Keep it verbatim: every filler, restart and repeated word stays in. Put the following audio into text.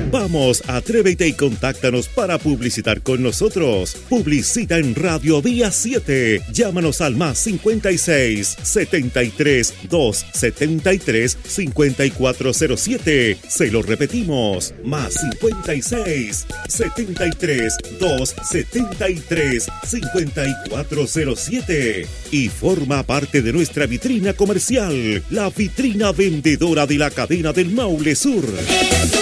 Vamos, atrévete y contáctanos para publicitar con nosotros. Publicita en Radio Vía siete. Llámanos al más cincuenta y seis, setenta y tres, doscientos setenta y tres, cincuenta y cuatro cero siete. Se lo repetimos, más cincuenta y seis, setenta y tres, doscientos setenta y tres, cincuenta y cuatro cero siete. Y forma parte de nuestra vitrina comercial, la vitrina vendedora de la cadena del Maule Sur.